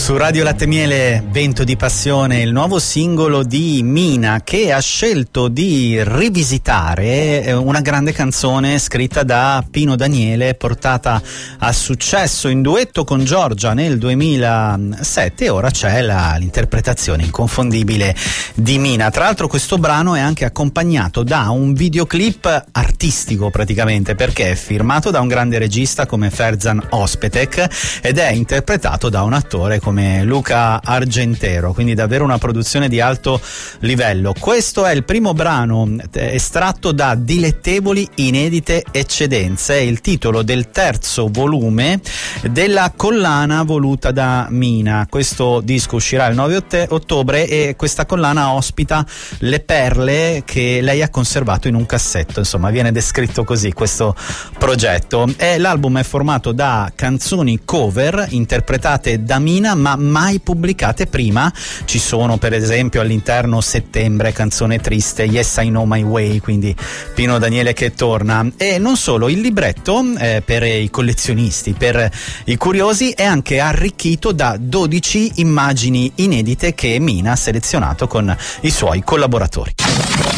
Su Radio Latte Miele, Vento di Passione, il nuovo singolo di Mina, che ha scelto di rivisitare una grande canzone scritta da Pino Daniele, portata a successo in duetto con Giorgia nel 2007, e ora c'è l'interpretazione inconfondibile di Mina. Tra l'altro questo brano è anche accompagnato da un videoclip artistico praticamente, perché è firmato da un grande regista come Ferzan Özpetek ed è interpretato da un attore come Luca Argentero, quindi davvero una produzione di alto livello. Questo è il primo brano estratto da Dilettevoli Inedite Eccedenze, il titolo del terzo volume della collana voluta da Mina. Questo disco uscirà il 9 ottobre e questa collana ospita le perle che lei ha conservato in un cassetto, insomma viene descritto così questo progetto. L'album è formato da canzoni cover interpretate da Mina ma mai pubblicate prima. Ci sono per esempio all'interno Settembre, canzone triste, Yes I Know My Way, quindi Pino Daniele che torna. E non solo, il libretto per i collezionisti, per i curiosi, è anche arricchito da 12 immagini inedite che Mina ha selezionato con i suoi collaboratori.